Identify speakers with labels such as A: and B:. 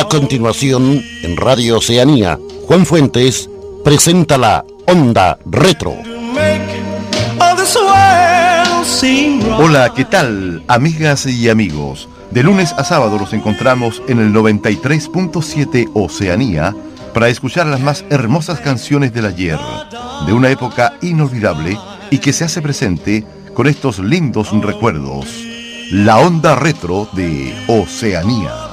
A: continuación, en Radio Oceanía, Juan Fuentes presenta la Onda Retro.
B: Hola, ¿qué tal, amigas y amigos? De lunes a sábado los encontramos en el 93.7 Oceanía para escuchar las más hermosas canciones del ayer, de una época inolvidable y que se hace presente con estos lindos recuerdos. La Onda Retro de Oceanía.